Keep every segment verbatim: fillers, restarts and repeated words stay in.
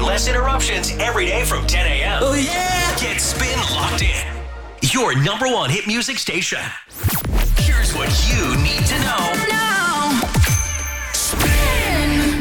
less interruptions every day from ten a.m. Oh yeah! Get Spin Locked In, your number one hit music station. Here's what you need to know. Now. Spin.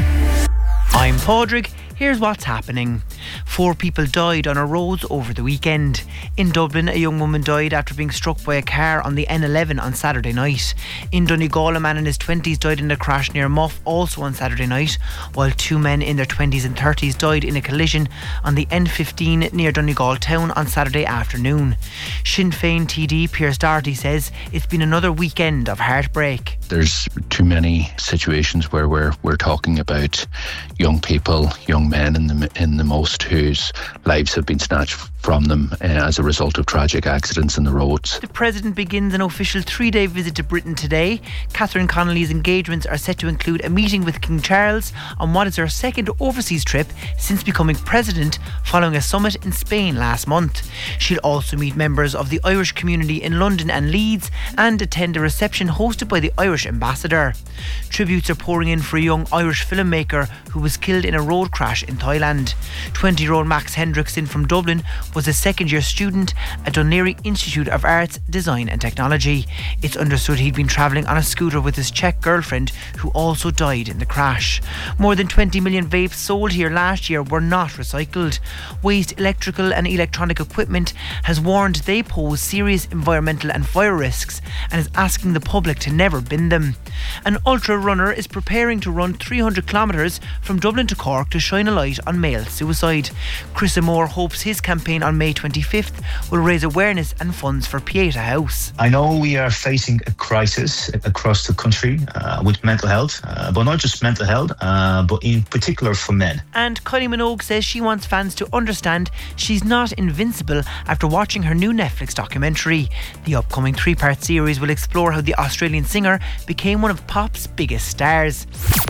I'm Padraig. Here's what's happening. Four people died on our roads over the weekend. In Dublin, a young woman died after being struck by a car on the N eleven on Saturday night. In Donegal, a man in his twenties died in a crash near Muff, also on Saturday night, while two men in their twenties and thirties died in a collision on the N fifteen near Donegal town on Saturday afternoon. Sinn Féin T D Pierce Doherty says it's been another weekend of heartbreak. There's too many situations where we're we're talking about young people, young men in the in the most, whose lives have been snatched from them uh, as a result of tragic accidents in the roads. The President begins an official three-day visit to Britain today. Catherine Connolly's engagements are set to include a meeting with King Charles on what is her second overseas trip since becoming President, following a summit in Spain last month. She'll also meet members of the Irish community in London and Leeds and attend a reception hosted by the Irish Ambassador. Tributes are pouring in for a young Irish filmmaker who was killed in a road crash in Thailand. twenty-year-old Max Hendrickson from Dublin was a second-year student at Dún Laoghaire Institute of Arts, Design and Technology. It's understood he'd been travelling on a scooter with his Czech girlfriend, who also died in the crash. More than twenty million vapes sold here last year were not recycled. Waste Electrical and Electronic Equipment has warned they pose serious environmental and fire risks and is asking the public to never bin them. An ultra runner is preparing to run three hundred kilometres from Dublin to Cork to shine a light on male suicide. Chris Amore hopes his campaign on May twenty-fifth will raise awareness and funds for Pieta House. I know we are facing a crisis across the country uh, with mental health, uh, but not just mental health, uh, but in particular for men. And Kylie Minogue says she wants fans to understand she's not invincible after watching her new Netflix documentary. The upcoming three-part series will explore how the Australian singer became one of pop's biggest stars.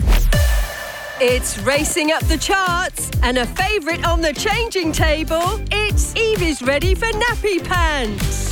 It's racing up the charts and a favourite on the changing table. It's Evie's ready for nappy pants.